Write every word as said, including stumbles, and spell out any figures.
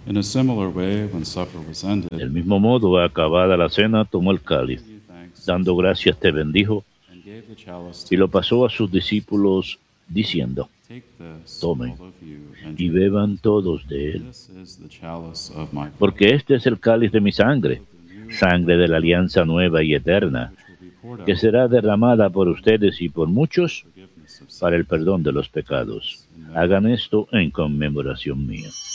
In a similar way, when supper was ended, Del mismo modo, acabada la cena, tomó el cáliz, he gave thanks dando gracias te bendijo, and gave the chalice y to lo his pasó a disciples. sus discípulos, diciendo, Take this, tomen all of you, and y drink. beban todos de él, This is the chalice of my blood, porque este es el cáliz de mi sangre, sangre de la alianza nueva y eterna, which will be poured que out será derramada por ustedes y por muchos for forgiveness of para sins. el perdón de los pecados. Hagan esto en conmemoración mía.